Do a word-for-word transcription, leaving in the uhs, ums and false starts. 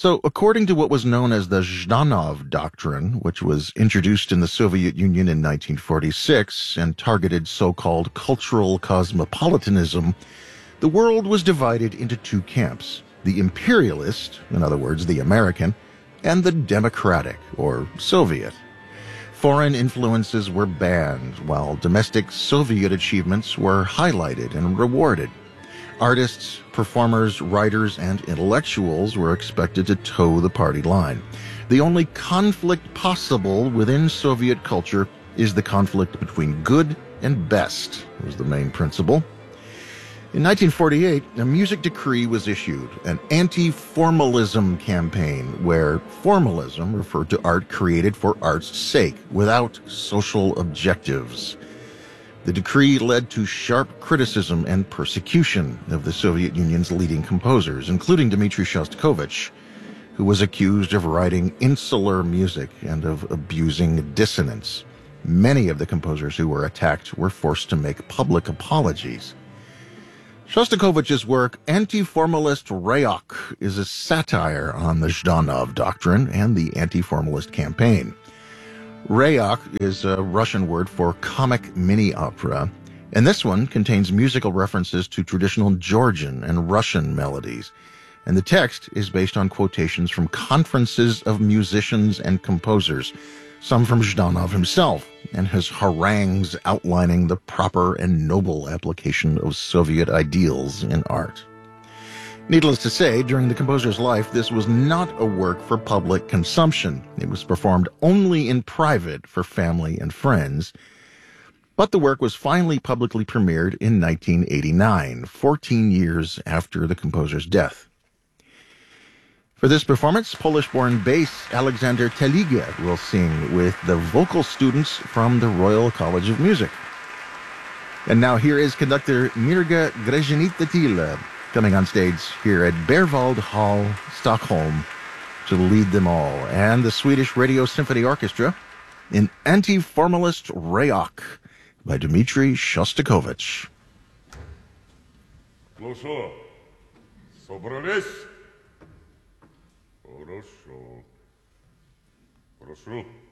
So, according to what was known as the Zhdanov Doctrine, which was introduced in the Soviet Union in nineteen forty-six and targeted so-called cultural cosmopolitanism, the world was divided into two camps: the imperialist, in other words, the American, and the democratic, or Soviet. Foreign influences were banned, while domestic Soviet achievements were highlighted and rewarded. Artists, performers, writers, and intellectuals were expected to toe the party line. The only conflict possible within Soviet culture is the conflict between good and best, was the main principle. In nineteen forty-eight, a music decree was issued, an anti-formalism campaign, where formalism referred to art created for art's sake, without social objectives. The decree led to sharp criticism and persecution of the Soviet Union's leading composers, including Dmitri Shostakovich, who was accused of writing insular music and of abusing dissonance. Many of the composers who were attacked were forced to make public apologies. Shostakovich's work, Anti-Formalist Rayok, is a satire on the Zhdanov Doctrine and the anti-formalist campaign. Rayok is a Russian word for comic mini-opera, and this one contains musical references to traditional Georgian and Russian melodies. And the text is based on quotations from conferences of musicians and composers, some from Zhdanov himself, and his harangues outlining the proper and noble application of Soviet ideals in art. Needless to say, during the composer's life, this was not a work for public consumption. It was performed only in private for family and friends. But the work was finally publicly premiered in nineteen eighty-nine, fourteen years after the composer's death. For this performance, Polish-born bass Alexander Teliga will sing with the vocal students from the Royal College of Music. And now here is conductor Mirga Grzenyta-Tila, coming on stage here at Berwald Hall, Stockholm, to lead them all, and the Swedish Radio Symphony Orchestra in Anti-Formalist Rayok by Dmitri Shostakovich. Ну что, собрались? Хорошо. Хорошо.